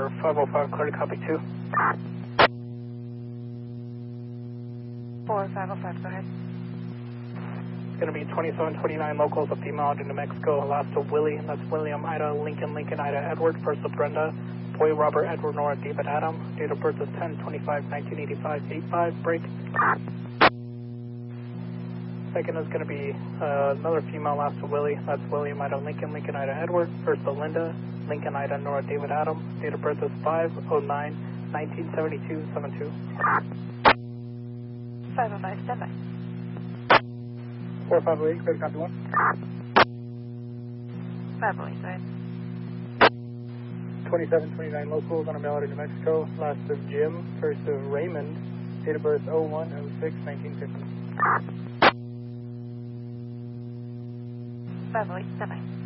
Tower 505, clear to copy 2. 4505, go ahead. It's going to be 2729 locals, a female out in New Mexico, last to Willie, that's William, Ida, Lincoln, Ida, Edward, first to Brenda, Boy, Robert, Edward, Nora, David, Adam, date of birth is 10/25/1985, 85, break. Second is going to be another female, last to Willie, that's William, Ida, Lincoln, Ida, Edward, first to Linda, Lincoln, Ida, Nora, David, Adam, date of birth is 5/09/1972, 72. 505, standby. 4508, clear to copy 1. 508, go ahead. 2729 locals on a mail out in New Mexico, last of Jim, first of Raymond, date of birth 01/06/1950. 508, standby.